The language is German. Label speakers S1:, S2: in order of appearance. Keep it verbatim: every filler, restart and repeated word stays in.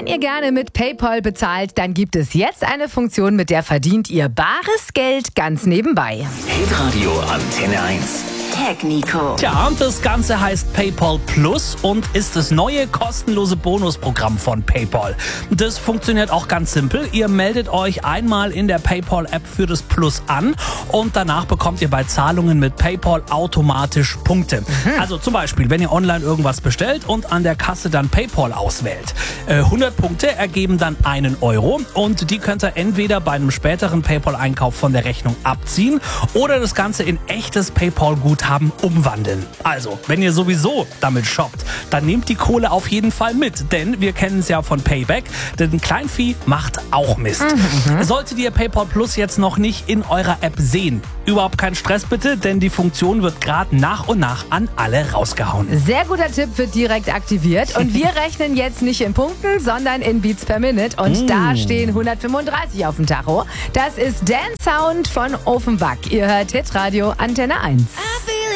S1: Wenn ihr gerne mit PayPal bezahlt, dann gibt es jetzt eine Funktion, mit der verdient ihr bares Geld ganz nebenbei.
S2: Hitradio Antenne eins.
S3: Tag Nico.
S4: Tja, das Ganze heißt PayPal Plus und ist das neue kostenlose Bonusprogramm von PayPal. Das funktioniert auch ganz simpel. Ihr meldet euch einmal in der PayPal-App für das Plus an und danach bekommt ihr bei Zahlungen mit PayPal automatisch Punkte. Mhm. Also zum Beispiel, wenn ihr online irgendwas bestellt und an der Kasse dann PayPal auswählt. hundert Punkte ergeben dann einen Euro und die könnt ihr entweder bei einem späteren PayPal-Einkauf von der Rechnung abziehen oder das Ganze in echtes PayPal-Guthaben haben umwandeln. Also, wenn ihr sowieso damit shoppt, dann nehmt die Kohle auf jeden Fall mit, denn wir kennen es ja von Payback, denn Kleinvieh macht auch Mist. Mhm. Solltet ihr PayPal Plus jetzt noch nicht in eurer App sehen, überhaupt kein Stress bitte, denn die Funktion wird gerade nach und nach an alle rausgehauen.
S1: Sehr guter Tipp, wird direkt aktiviert und wir rechnen jetzt nicht in Punkten, sondern in Beats per Minute und mm. da stehen hundertfünfunddreißig auf dem Tacho. Das ist Dance Sound von Offenbach. Ihr hört Hitradio Antenne eins.